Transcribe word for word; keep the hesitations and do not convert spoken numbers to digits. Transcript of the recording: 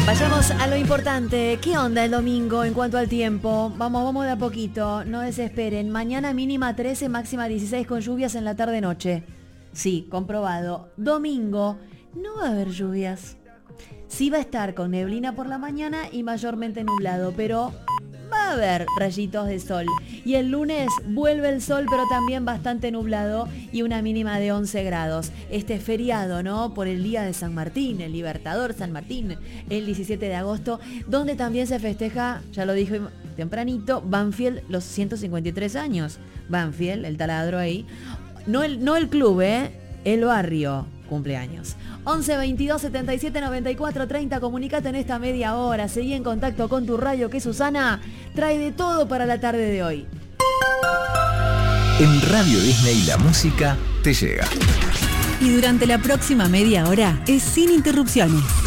Vayamos a lo importante. ¿Qué onda el domingo en cuanto al tiempo? Vamos, vamos de a poquito. No desesperen. Mañana mínima trece, máxima dieciséis con lluvias en la tarde-noche. Sí, comprobado. Domingo no va a haber lluvias. Sí va a estar con neblina por la mañana y mayormente nublado, pero va a haber rayitos de sol. Y el lunes vuelve el sol, pero también bastante nublado y una mínima de once grados. Este es feriado, ¿no? Por el día de San Martín, el Libertador San Martín, el diecisiete de agosto, donde también se festeja, ya lo dije tempranito, Banfield los ciento cincuenta y tres años. Banfield, el taladro ahí. No el, no el club, ¿eh? El barrio cumpleaños. once veintidós setenta y siete noventa y cuatro treinta, comunicate en esta media hora, seguí en contacto con tu radio que Susana trae de todo para la tarde de hoy. En Radio Disney la música te llega. Y durante la próxima media hora es sin interrupciones.